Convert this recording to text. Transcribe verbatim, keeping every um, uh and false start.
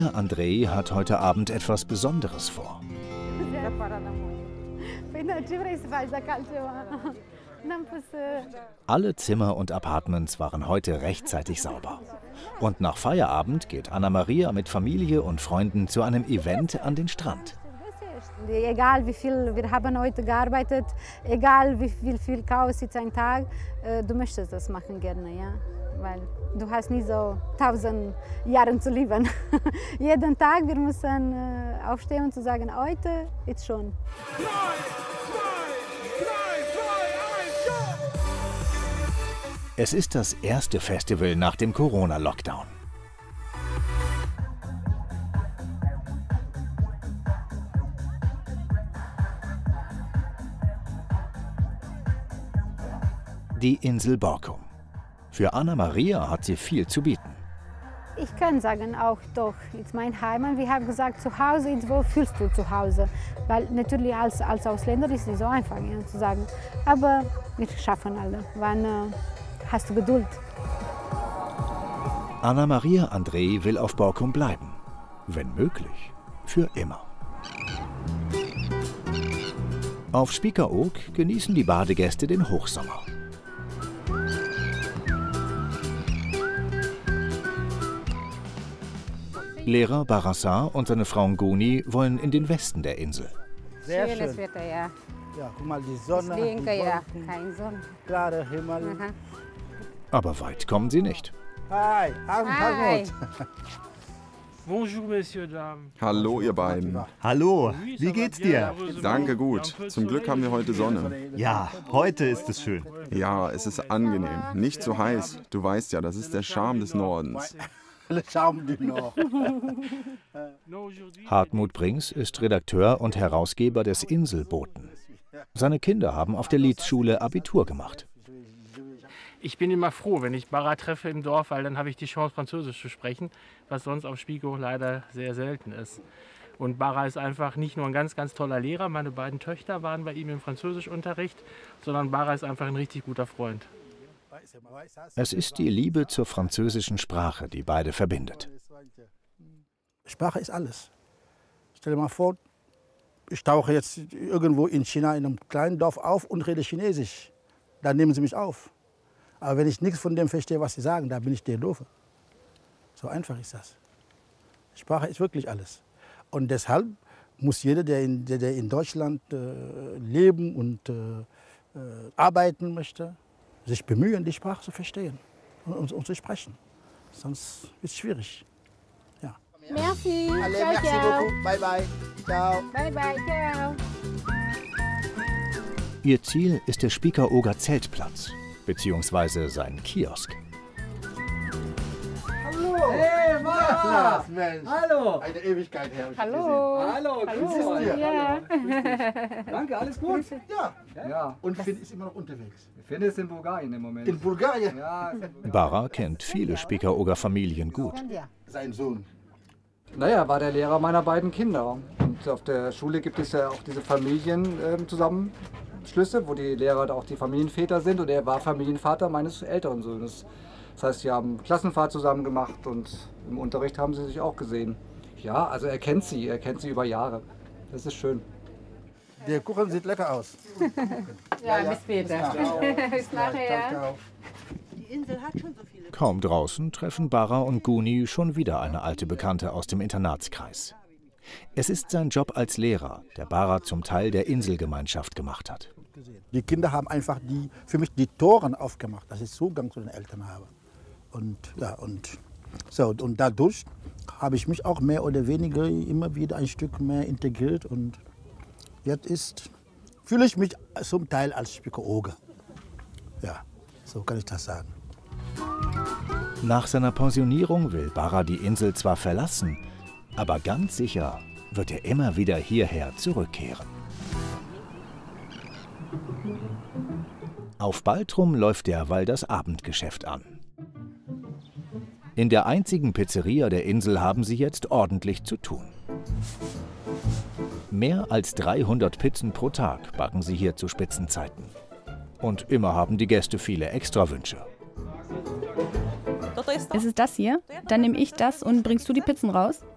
Andrei hat heute Abend etwas Besonderes vor. Alle Zimmer und Appartements waren heute rechtzeitig sauber. Und nach Feierabend geht Anna-Maria mit Familie und Freunden zu einem Event an den Strand. Egal wie viel wir haben heute gearbeitet, egal wie viel, viel Chaos ist ein Tag, du möchtest das machen gerne, ja? Weil du hast nicht so tausend Jahre zu leben. Jeden Tag wir müssen aufstehen und zu sagen, heute ist schon. Es ist das erste Festival nach dem Corona-Lockdown. Die Insel Borkum. Für Anna-Maria hat sie viel zu bieten. Ich kann sagen, auch doch, ist mein Heimat. Wir haben gesagt, zu Hause ist, wo fühlst du zu Hause? Weil natürlich als, als Ausländer ist es nicht so einfach, ja, zu sagen. Aber wir schaffen alle. Wann äh, hast du Geduld? Anna-Maria Andrei will auf Borkum bleiben. Wenn möglich, für immer. Auf Spiekeroog genießen die Badegäste den Hochsommer. Lehrer Barassar und seine Frau Ngoni wollen in den Westen der Insel. Sehr schön. Schönes Wetter, ja. Ja, guck mal, die Sonne, Die Linke, die ja, Wolken, kein Sonne. klare Himmel. Aha. Aber weit kommen sie nicht. Hi, Hi. Bonjour, Messieurs, Dames. Hallo, ihr beiden. Hallo, wie geht's dir? Danke, gut. Zum Glück haben wir heute Sonne. Ja, heute ist es schön. Ja, es ist angenehm. Nicht zu heiß. Du weißt ja, das ist der Charme des Nordens. Hartmut Brings ist Redakteur und Herausgeber des Inselboten. Seine Kinder haben auf der Liedschule Abitur gemacht. Ich bin immer froh, wenn ich Bara treffe im Dorf, weil dann habe ich die Chance, Französisch zu sprechen, was sonst auf Spiekeroog leider sehr selten ist. Und Bara ist einfach nicht nur ein ganz, ganz toller Lehrer, meine beiden Töchter waren bei ihm im Französischunterricht, sondern Bara ist einfach ein richtig guter Freund. Es ist die Liebe zur französischen Sprache, die beide verbindet. Sprache ist alles. Stell dir mal vor, ich tauche jetzt irgendwo in China in einem kleinen Dorf auf und rede Chinesisch. Dann nehmen sie mich auf. Aber wenn ich nichts von dem verstehe, was sie sagen, dann bin ich der Doofe. So einfach ist das. Sprache ist wirklich alles. Und deshalb muss jeder, der in, der, der in Deutschland äh, leben und äh, äh, arbeiten möchte, sich bemühen, die Sprache zu verstehen und, und, und zu sprechen. Sonst ist es schwierig. Ja. Merci. Allez, Ciao, merci ciao. beaucoup. Bye, bye. Ciao. Bye, bye, ciao. Ihr Ziel ist der Spiekerooger Zeltplatz, beziehungsweise sein Kiosk. Hallo! Hey, Mara! Mensch! Hallo! Eine Ewigkeit her. Hallo. Hallo, grüß Hallo. dich. Ja. Danke, alles gut? Ja. Ja. Und Finn ist immer noch unterwegs. Wir finden es in Bulgarien im Moment. In Bulgarien? Ja, ist in Bulgarien. Bara kennt viele Spiekerooger Familien gut. Sein Sohn. Naja, er war der Lehrer meiner beiden Kinder. Und auf der Schule gibt es ja auch diese Familienzusammenschlüsse, wo die Lehrer auch die Familienväter sind. Und er war Familienvater meines älteren Sohnes. Das heißt, sie haben Klassenfahrt zusammen gemacht und im Unterricht haben sie sich auch gesehen. Ja, also er kennt sie, er kennt sie über Jahre. Das ist schön. Der Kuchen sieht lecker aus. Ja, bis später. Bis nachher. Ciao, ciao. Kaum draußen treffen Bara und Guni schon wieder eine alte Bekannte aus dem Internatskreis. Es ist sein Job als Lehrer, der Bara zum Teil der Inselgemeinschaft gemacht hat. Die Kinder haben einfach die, für mich die Toren aufgemacht, dass ich Zugang zu den Eltern habe. Und, ja, und, so, und dadurch habe ich mich auch mehr oder weniger immer wieder ein Stück mehr integriert. Und jetzt ist, fühle ich mich zum Teil als Spiekerooger. Ja, so kann ich das sagen. Nach seiner Pensionierung will Bara die Insel zwar verlassen, aber ganz sicher wird er immer wieder hierher zurückkehren. Auf Baltrum läuft derweil das Abendgeschäft an. In der einzigen Pizzeria der Insel haben sie jetzt ordentlich zu tun. Mehr als dreihundert Pizzen pro Tag backen sie hier zu Spitzenzeiten. Und immer haben die Gäste viele Extrawünsche. Ist es das hier? Dann nehme ich das und bringst du die Pizzen raus?